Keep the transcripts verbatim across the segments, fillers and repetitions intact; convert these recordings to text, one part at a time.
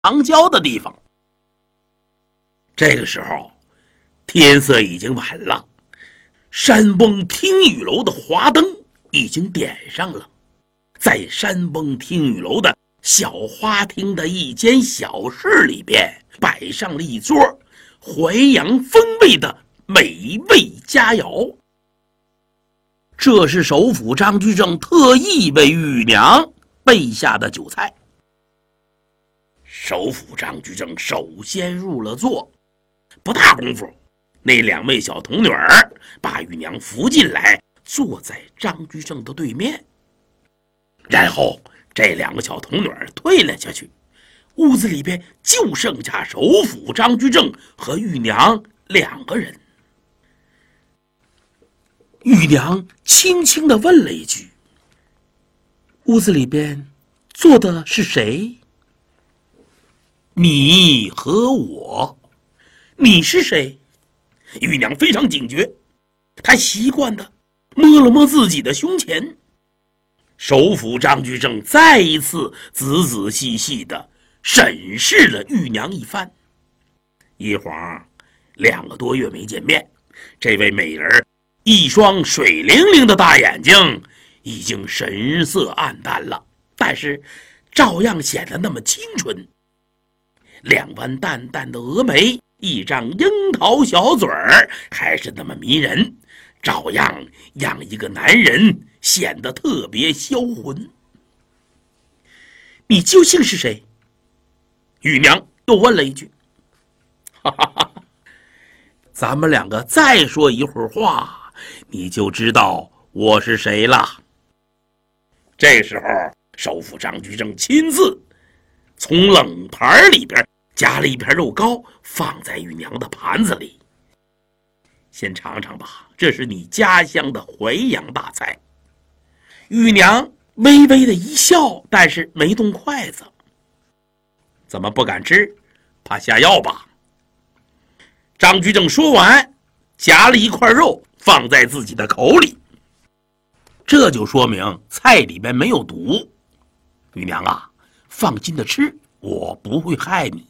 长焦的地方。这个时候，天色已经晚了，山崩听雨楼的华灯已经点上了。在山崩听雨楼的小花厅的一间小室里边，摆上了一桌淮扬风味的美味佳肴。这是首辅张居正特意为玉娘备下的酒菜。首辅张居正首先入了座，不大功夫，那两位小童女儿把玉娘扶进来，坐在张居正的对面。然后这两个小童女儿退了下去，屋子里边就剩下首辅张居正和玉娘两个人。玉娘轻轻地问了一句：“屋子里边坐的是谁？”“你和我。”“你是谁？”玉娘非常警觉，她习惯地摸了摸自己的胸前。首辅张居正再一次仔仔细细地审视了玉娘一番。一晃两个多月没见面，这位美人一双水灵灵的大眼睛已经神色暗淡了，但是照样显得那么清纯。两弯淡淡的峨眉，一张樱桃小嘴儿，还是那么迷人，照样让一个男人显得特别销魂。“你究竟是谁？”玉娘又问了一句。“哈哈哈，咱们两个再说一会儿话，你就知道我是谁了。”这时候，首辅张居正亲自从冷盘里边夹了一片肉糕，放在玉娘的盘子里。“先尝尝吧，这是你家乡的淮扬大菜。”玉娘微微的一笑，但是没动筷子。“怎么不敢吃？怕下药吧？”张居正说完，夹了一块肉放在自己的口里，这就说明菜里面没有毒。“玉娘啊，放心的吃，我不会害你。”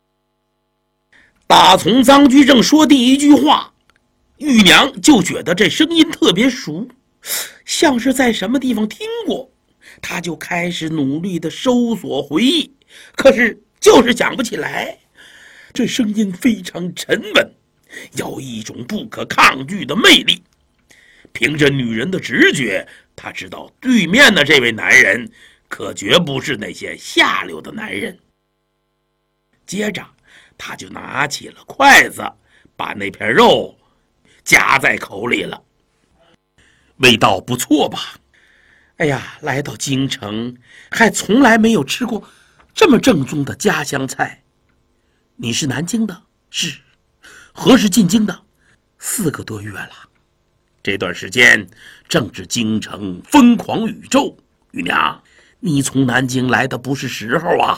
打从张居正说第一句话，玉娘就觉得这声音特别熟，像是在什么地方听过。她就开始努力的搜索回忆，可是就是想不起来。这声音非常沉稳，有一种不可抗拒的魅力。凭着女人的直觉，她知道对面的这位男人可绝不是那些下流的男人。接着她就拿起了筷子，把那片肉夹在口里了。“味道不错吧？哎呀，来到京城还从来没有吃过这么正宗的家乡菜。你是南京的？是。何时进京的？四个多月了。这段时间正值京城疯狂宇宙。玉娘，你从南京来的不是时候啊。”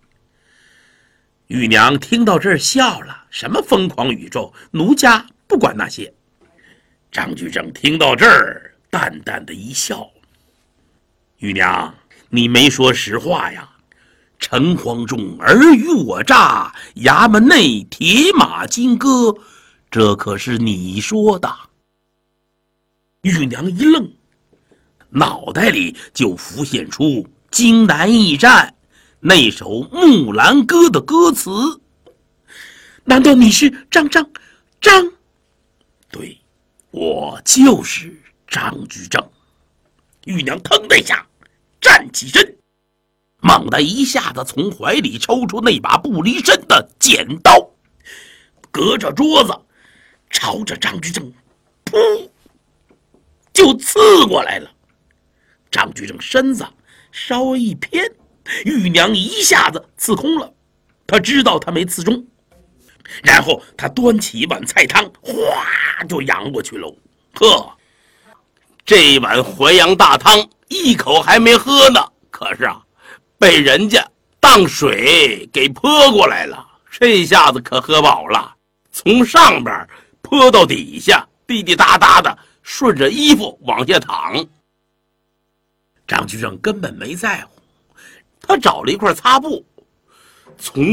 玉娘听到这儿笑了：“什么疯狂宇宙？奴家不管那些。”张居正听到这儿，淡淡的一笑：“玉娘，你没说实话呀。城隍中尔虞我诈，衙门内铁马金戈，这可是你说的。”玉娘一愣，脑袋里就浮现出荆南驿站那首《木兰歌》的歌词。“难道你是张张张？”“对，我就是张居正。”玉娘腾的一下站起身，猛地一下子从怀里抽出那把不离身的剪刀，隔着桌子朝着张居正噗就刺过来了。张居正身子稍微一偏，玉娘一下子刺空了，他知道他没刺中，然后他端起一碗菜汤，哗就扬过去了。呵，这碗淮扬大汤一口还没喝呢，可是啊，被人家当水给泼过来了，这下子可喝饱了，从上边泼到底下，滴滴答答的顺着衣服往下淌。张居正根本没在乎，他找了一块擦布， 从